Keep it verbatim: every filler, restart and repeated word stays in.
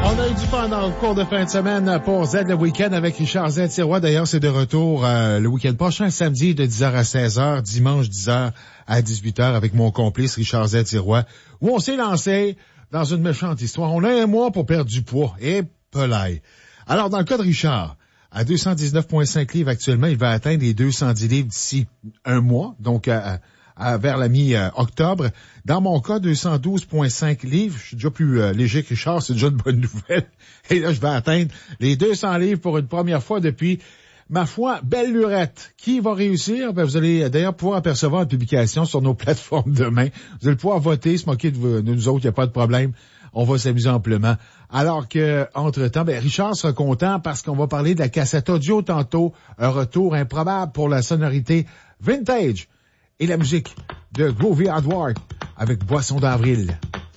On a eu du fun dans le cours de fin de semaine pour Z le week-end avec Richard Z Sirois. D'ailleurs, c'est de retour euh, le week-end prochain, samedi de dix heures à seize heures, dimanche dix heures à dix-huit heures avec mon complice Richard Z Sirois, où on s'est lancé dans une méchante histoire. On a un mois pour perdre du poids. Et pelaille. Alors, dans le cas de Richard, à deux cent dix-neuf virgule cinq livres actuellement, il va atteindre les deux cent dix livres d'ici un mois, donc à, à, vers la mi-octobre. Dans mon cas, deux cent douze virgule cinq livres. Je suis déjà plus euh, léger que Richard, c'est déjà une bonne nouvelle. Et là, je vais atteindre les deux cents livres pour une première fois depuis, ma foi, belle lurette. Qui va réussir? Ben, vous allez d'ailleurs pouvoir apercevoir une publication sur nos plateformes demain. Vous allez pouvoir voter, se moquer de, de nous autres, il n'y a pas de problème. On va s'amuser amplement. Alors que, entre-temps, ben, Richard sera content parce qu'on va parler de la cassette audio tantôt. Un retour improbable pour la sonorité vintage et la musique de Groovy Hardware avec Boisson d'avril.